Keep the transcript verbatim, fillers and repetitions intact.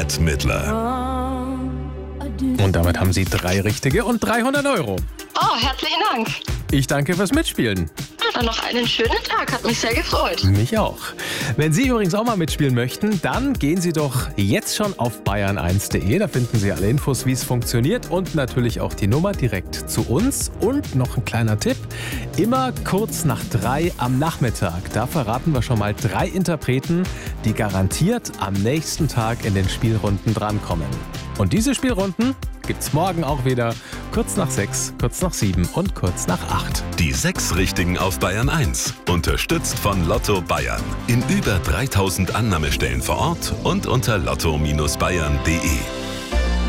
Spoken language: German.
Bert Mittler. Und damit haben Sie drei richtige und dreihundert Euro. Oh, herzlichen Dank. Ich danke fürs Mitspielen. Dann noch einen schönen Tag, hat mich sehr gefreut. Mich auch. Wenn Sie übrigens auch mal mitspielen möchten, dann gehen Sie doch jetzt schon auf bayern eins punkt de. Da finden Sie alle Infos, wie es funktioniert und natürlich auch die Nummer direkt zu uns. Und noch ein kleiner Tipp, immer kurz nach drei am Nachmittag. Da verraten wir schon mal drei Interpreten, die garantiert am nächsten Tag in den Spielrunden drankommen. Und diese Spielrunden gibt's morgen auch wieder, kurz nach sechs, kurz nach sieben und kurz nach acht. Die sechs Richtigen auf Bayern eins. Unterstützt von Lotto Bayern. In über dreitausend Annahmestellen vor Ort und unter lotto Bindestrich bayern punkt de.